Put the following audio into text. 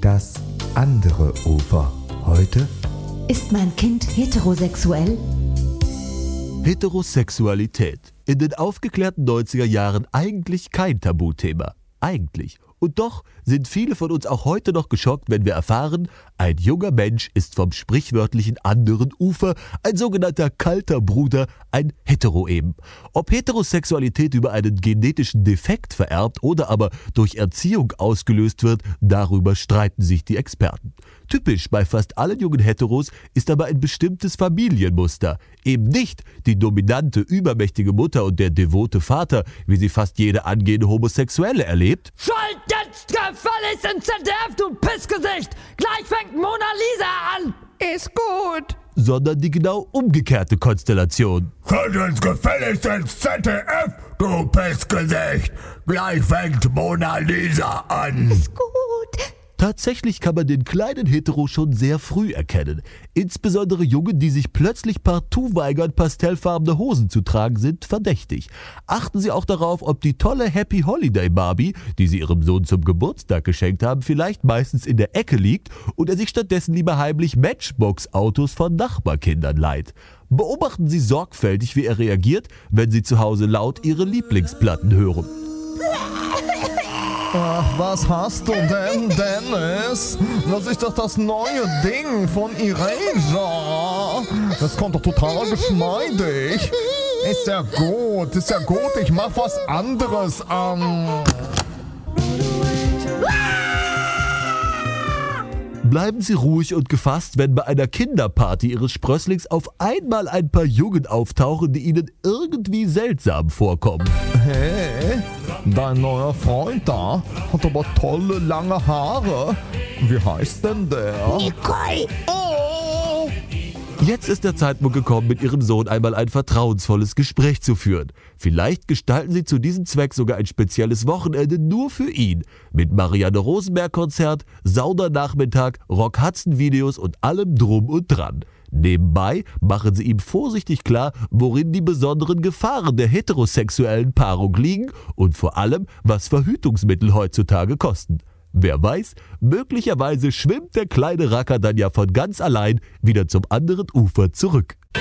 Das andere Ufer. Heute? Ist mein Kind heterosexuell? Heterosexualität. In den aufgeklärten 90er Jahren eigentlich kein Tabuthema. Eigentlich. Und doch sind viele von uns auch heute noch geschockt, wenn wir erfahren, ein junger Mensch ist vom sprichwörtlichen anderen Ufer, ein sogenannter kalter Bruder, ein Hetero eben. Ob Heterosexualität über einen genetischen Defekt vererbt oder aber durch Erziehung ausgelöst wird, darüber streiten sich die Experten. Typisch bei fast allen jungen Heteros ist aber ein bestimmtes Familienmuster. Eben nicht die dominante, übermächtige Mutter und der devote Vater, wie sie fast jede angehende Homosexuelle erlebt. Schalt jetzt gefälligst ins ZDF, du Pissgesicht! Gleich fängt Mona Lisa an! Ist gut. Sondern die genau umgekehrte Konstellation. Schalt jetzt gefälligst ins ZDF, du Pissgesicht! Gleich fängt Mona Lisa an! Ist gut. Tatsächlich kann man den kleinen Hetero schon sehr früh erkennen. Insbesondere Jungen, die sich plötzlich partout weigern, pastellfarbene Hosen zu tragen, sind verdächtig. Achten Sie auch darauf, ob die tolle Happy Holiday Barbie, die Sie Ihrem Sohn zum Geburtstag geschenkt haben, vielleicht meistens in der Ecke liegt und er sich stattdessen lieber heimlich Matchbox-Autos von Nachbarkindern leiht. Beobachten Sie sorgfältig, wie er reagiert, wenn Sie zu Hause laut Ihre Lieblingsplatten hören. Ach, was hast du denn, Dennis? Das ist doch das neue Ding von Erasure. Das kommt doch total geschmeidig. Ist ja gut, ich mach was anderes an. Bleiben Sie ruhig und gefasst, wenn bei einer Kinderparty Ihres Sprösslings auf einmal ein paar Jungen auftauchen, die Ihnen irgendwie seltsam vorkommen. Hey, dein neuer Freund da hat aber tolle lange Haare. Wie heißt denn der? Nicole. Oh! Jetzt ist der Zeitpunkt gekommen, mit Ihrem Sohn einmal ein vertrauensvolles Gespräch zu führen. Vielleicht gestalten Sie zu diesem Zweck sogar ein spezielles Wochenende nur für ihn. Mit Marianne Rosenberg-Konzert, Saunernachmittag, Rock-Hudson-Videos und allem drum und dran. Nebenbei machen Sie ihm vorsichtig klar, worin die besonderen Gefahren der heterosexuellen Paarung liegen und vor allem, was Verhütungsmittel heutzutage kosten. Wer weiß, möglicherweise schwimmt der kleine Racker dann ja von ganz allein wieder zum anderen Ufer zurück.